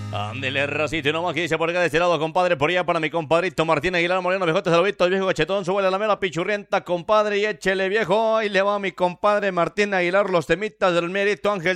Ándele, Rosito, y nomás que dice por acá de este lado, compadre, por allá para mi compadrito Martín Aguilar Moreno, viejote saludito, el viejo cachetón, súbele la mera pichurrienta, compadre, y échele, viejo, ahí le va mi compadre Martín Aguilar, los temitas del mérito Ángel